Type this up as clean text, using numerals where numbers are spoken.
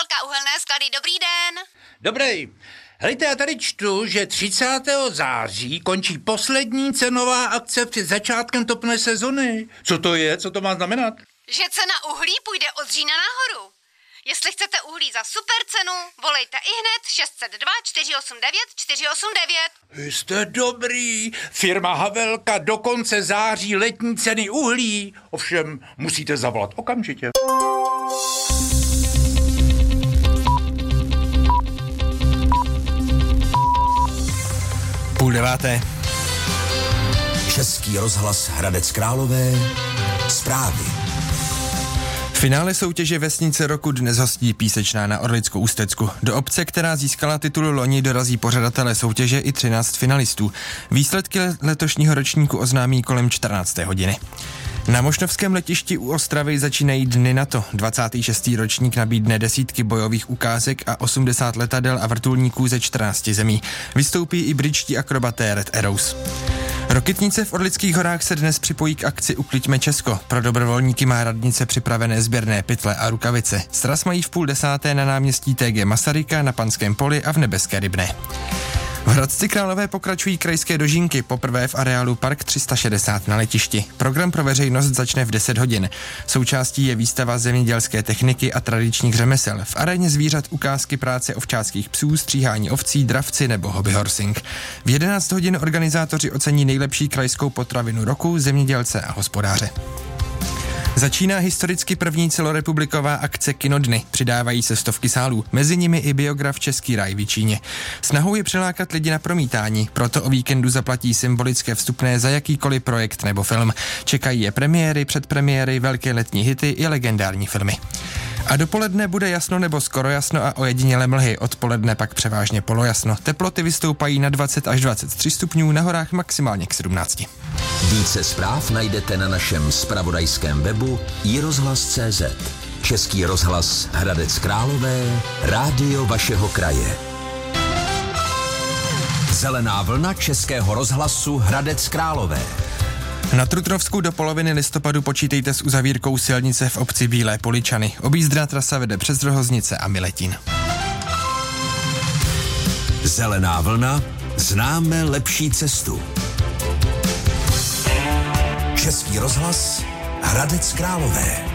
Havelka, Uhelné sklady, dobrý den. Dobrý. Helejte, já tady čtu, že 30. září končí poslední cenová akce před začátkem topné sezony. Co to je? Co to má znamenat? Že cena uhlí půjde od října nahoru. Jestli chcete uhlí za super cenu, volejte ihned 602 489 489. Vy jste dobrý. Firma Havelka do konce září letní ceny uhlí. Ovšem, musíte zavolat okamžitě. Půl deváté. Český rozhlas Hradec Králové. Zprávy. V finále soutěže Vesnice roku dnes hostí Písečná na Orlickou Ústecku. Do obce, která získala titul loni, dorazí pořadatelé soutěže i 13 finalistů. Výsledky letošního ročníku oznámí kolem 14. hodiny. Na mošnovském letišti u Ostravy začínají Dny NATO. 26. ročník nabídne desítky bojových ukázek a 80 letadel a vrtulníků ze 14 zemí. Vystoupí i britští akrobaté Red Arrows. Rokitnice v Orlických horách se dnes připojí k akci Ukliďme Česko. Pro dobrovolníky má radnice připravené sběrné pytle a rukavice. Sraz mají v 9:30 na náměstí TG Masaryka, na Panském poli a v Nebeské Rybné. V Hradci Králové pokračují krajské dožínky, poprvé v areálu Park 360 na letišti. Program pro veřejnost začne v 10 hodin. Součástí je výstava zemědělské techniky a tradičních řemesel. V aréně zvířat ukázky práce ovčáckých psů, stříhání ovcí, dravci nebo hobbyhorsing. V 11 hodin organizátoři ocení nejlepší krajskou potravinu roku, zemědělce a hospodáře. Začíná historicky první celorepubliková akce Kinodny. Přidávají se stovky sálů, mezi nimi i biograf Český ráj v Jičíně. Snahou je přilákat lidi na promítání, proto o víkendu zaplatí symbolické vstupné za jakýkoliv projekt nebo film. Čekají je premiéry, předpremiéry, velké letní hity i legendární filmy. A dopoledne bude jasno nebo skoro jasno a ojedinělé mlhy, odpoledne pak převážně polojasno. Teploty vystoupají na 20 až 23 stupňů, na horách maximálně k 17. Více zpráv najdete na našem zpravodajském webu iRozhlas.cz. Český rozhlas Hradec Králové, rádio vašeho kraje. Zelená vlna Českého rozhlasu Hradec Králové. Na Trutnovsku do poloviny listopadu počítejte s uzavírkou silnice v obci Bílé Poličany. Objízdná trasa vede přes Rohoznice a Miletín. Zelená vlna, známe lepší cestu. Český rozhlas Hradec Králové.